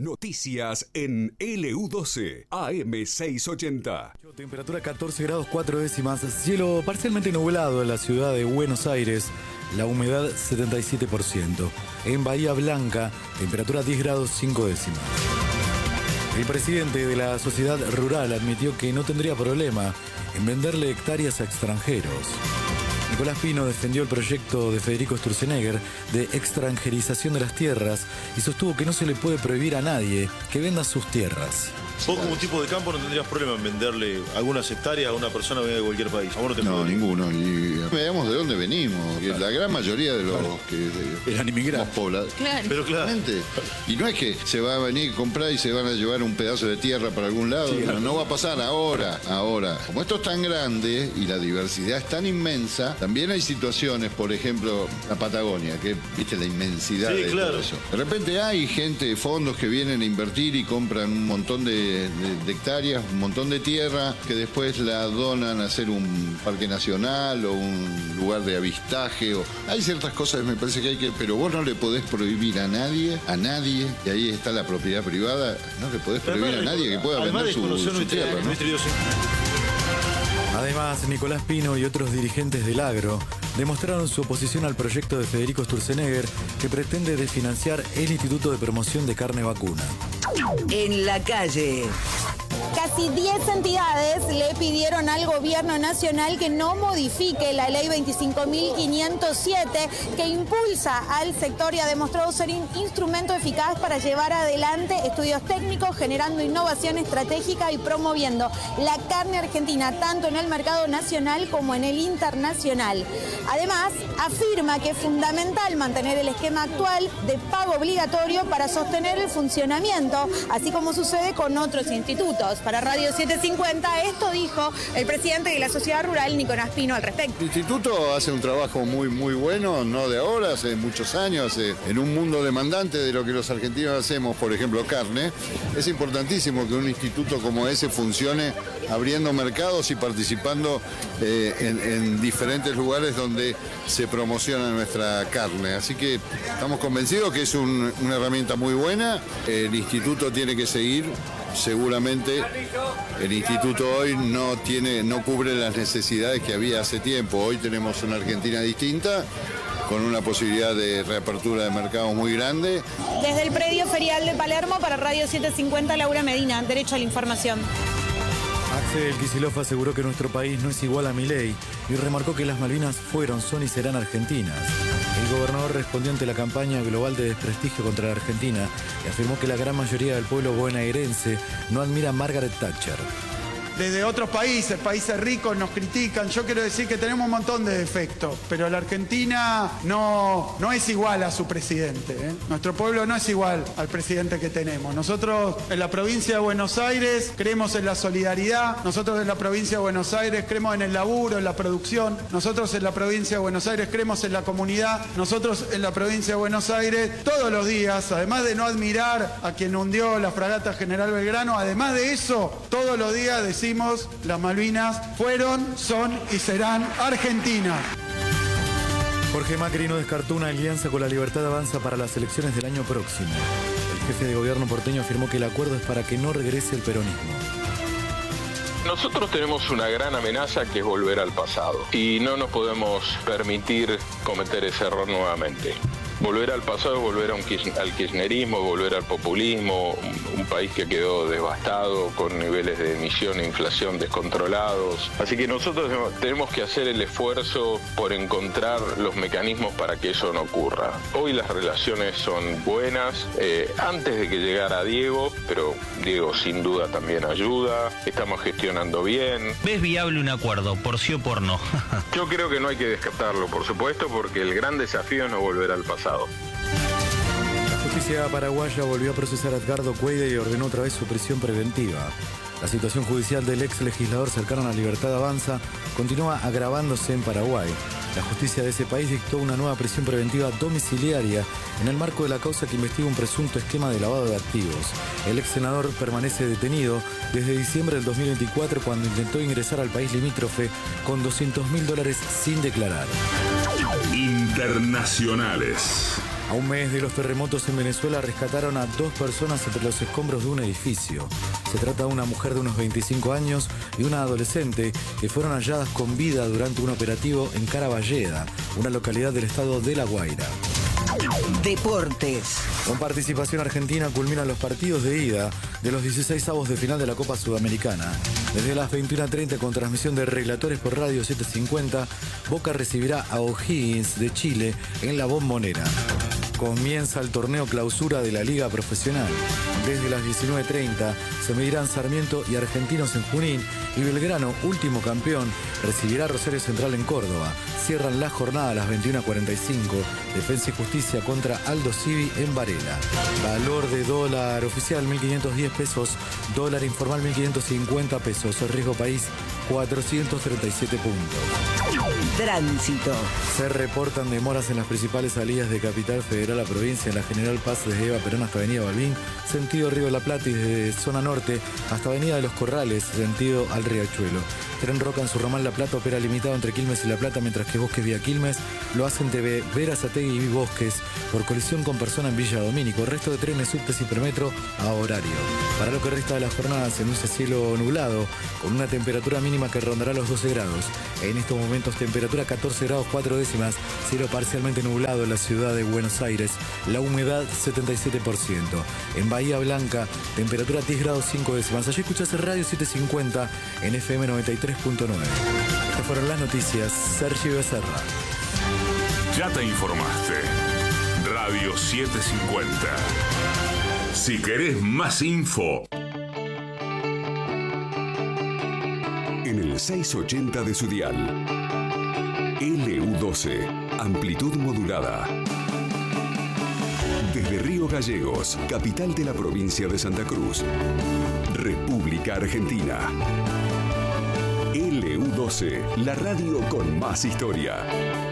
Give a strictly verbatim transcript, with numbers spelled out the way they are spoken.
Noticias en L U doce, A M seiscientos ochenta. Temperatura catorce grados cuatro décimas, cielo parcialmente nublado en la ciudad de Buenos Aires, la humedad setenta y siete por ciento. En Bahía Blanca, temperatura diez grados cinco décimas. El presidente de la Sociedad Rural admitió que no tendría problema en venderle hectáreas a extranjeros. Nicolás Pino defendió el proyecto de Federico Sturzenegger de extranjerización de las tierras y sostuvo que no se le puede prohibir a nadie que venda sus tierras. Vos como tipo de campo no tendrías problema en venderle algunas hectáreas a una persona que viene de cualquier país. ¿A vos no te No, ninguno. Y veamos de dónde venimos. Claro. La gran mayoría de los claro. que eran inmigrantes. Poblados. Claro. Pero claro. Y no es que se va a venir a comprar y se van a llevar un pedazo de tierra para algún lado. Sí, claro. No, no va a pasar ahora. Ahora. Como esto es tan grande y la diversidad es tan inmensa, también hay situaciones, por ejemplo, la Patagonia, que viste la inmensidad sí, de claro. todo eso. De repente hay gente, fondos que vienen a invertir y compran un montón de De, de hectáreas, un montón de tierra que después la donan a hacer un parque nacional o un lugar de avistaje. O... Hay ciertas cosas, me parece que hay que... Pero vos no le podés prohibir a nadie, a nadie, y ahí está la propiedad privada, no le podés prohibir a nadie que pueda vender su, su tierra, ¿no? Además, Nicolás Pino y otros dirigentes del agro demostraron su oposición al proyecto de Federico Sturzenegger que pretende desfinanciar el Instituto de Promoción de Carne Vacuna. En la calle. Casi diez entidades le pidieron al gobierno nacional que no modifique la ley veinticinco mil quinientos siete que impulsa al sector y ha demostrado ser un instrumento eficaz para llevar adelante estudios técnicos, generando innovación estratégica y promoviendo la carne argentina tanto en el mercado nacional como en el internacional. Además, afirma que es fundamental mantener el esquema actual de pago obligatorio para sostener el funcionamiento, así como sucede con otros institutos. Para Radio setecientos cincuenta, esto dijo el presidente de la Sociedad Rural, Nicolás Pino, al respecto. El instituto hace un trabajo muy, muy bueno, no de ahora, hace muchos años, hace, en un mundo demandante de lo que los argentinos hacemos, por ejemplo, carne. Es importantísimo que un instituto como ese funcione abriendo mercados y participando eh, en, en diferentes lugares donde se promociona nuestra carne. Así que estamos convencidos que es un, una herramienta muy buena. El instituto tiene que seguir. Seguramente el instituto hoy no tiene, no cubre las necesidades que había hace tiempo. Hoy tenemos una Argentina distinta, con una posibilidad de reapertura de mercados muy grande. Desde el predio ferial de Palermo, para Radio setecientos cincuenta, Laura Medina, Derecho a la Información. Axel Kicillof aseguró que nuestro país no es igual a Milei y remarcó que las Malvinas fueron, son y serán argentinas. El gobernador respondió ante la campaña global de desprestigio contra la Argentina y afirmó que la gran mayoría del pueblo bonaerense no admira a Margaret Thatcher. Desde otros países, países ricos, nos critican. Yo quiero decir que tenemos un montón de defectos, pero la Argentina no, no es igual a su presidente, ¿eh? Nuestro pueblo no es igual al presidente que tenemos. Nosotros en la provincia de Buenos Aires creemos en la solidaridad, nosotros en la provincia de Buenos Aires creemos en el laburo, en la producción, nosotros en la provincia de Buenos Aires creemos en la comunidad, nosotros en la provincia de Buenos Aires todos los días, además de no admirar a quien hundió la fragata General Belgrano, además de eso, todos los días decimos las Malvinas fueron, son y serán argentinas. Jorge Macri no descartó una alianza con La Libertad Avanza para las elecciones del año próximo. El jefe de gobierno porteño afirmó que el acuerdo es para que no regrese el peronismo. Nosotros tenemos una gran amenaza que es volver al pasado y no nos podemos permitir cometer ese error nuevamente. Volver al pasado es volver a un, al kirchnerismo, volver al populismo, un, un país que quedó devastado con niveles de emisión e inflación descontrolados. Así que nosotros tenemos que hacer el esfuerzo por encontrar los mecanismos para que eso no ocurra. Hoy las relaciones son buenas, eh, antes de que llegara Diego, pero Diego sin duda también ayuda, estamos gestionando bien. ¿Ves viable un acuerdo, por sí o por no? Yo creo que no hay que descartarlo, por supuesto, porque el gran desafío es no volver al pasado. La justicia paraguaya volvió a procesar a Edgardo Cueide y ordenó otra vez su prisión preventiva. La situación judicial del ex legislador cercano a La Libertad Avanza continúa agravándose en Paraguay. La justicia de ese país dictó una nueva prisión preventiva domiciliaria en el marco de la causa que investiga un presunto esquema de lavado de activos. El ex senador permanece detenido desde diciembre del dos mil veinticuatro, cuando intentó ingresar al país limítrofe con doscientos mil dólares sin declarar. Internacionales. A un mes de los terremotos en Venezuela rescataron a dos personas entre los escombros de un edificio. Se trata de una mujer de unos veinticinco años y una adolescente que fueron halladas con vida durante un operativo en Caraballeda, una localidad del estado de La Guaira. Deportes. Con participación argentina culminan los partidos de ida de los dieciseisavos de final de la Copa Sudamericana. Desde las veintiuna treinta con transmisión de Relatores por Radio setecientos cincuenta, Boca recibirá a O'Higgins de Chile en la Bombonera. Comienza el torneo clausura de la Liga Profesional. Desde las diecinueve treinta se medirán Sarmiento y Argentinos en Junín y Belgrano, último campeón, recibirá Rosario Central en Córdoba. Cierran la jornada a las veintiuna cuarenta y cinco, Defensa y Justicia contra Aldo Civi en Varela. Valor de dólar oficial mil quinientos diez pesos, dólar informal mil quinientos cincuenta pesos, riesgo país cuatrocientos treinta y siete puntos. Tránsito. Se reportan demoras en las principales salidas de Capital Federal a provincia, en la General Paz desde Eva Perón hasta Avenida Balbín, sentido Río de la Plata, y desde zona norte hasta Avenida de los Corrales, sentido al Riachuelo. Tren Roca en su ramal La Plata opera limitado entre Quilmes y La Plata, mientras que Bosques vía Quilmes lo hacen T V Verazategui y Bosques por colisión con persona en Villa Domínico. Resto de trenes, subtes y premetro a horario. Para lo que resta de la jornada se anuncia cielo nublado con una temperatura mínima que rondará los doce grados. En estos momentos temperatura catorce grados cuatro décimas, cielo parcialmente nublado en la ciudad de Buenos Aires, la humedad setenta y siete por ciento. En Bahía Blanca, temperatura diez grados cinco décimas. Allí escuchás Radio setecientos cincuenta en F M noventa y tres punto nueve. Estas fueron las noticias. Sergio Becerra. Ya te informaste. Radio setecientos cincuenta. Si querés más info, en el seiscientos ochenta de su dial. L U doce, amplitud modulada. Desde Río Gallegos, capital de la provincia de Santa Cruz, República Argentina. L U doce, la radio con más historia.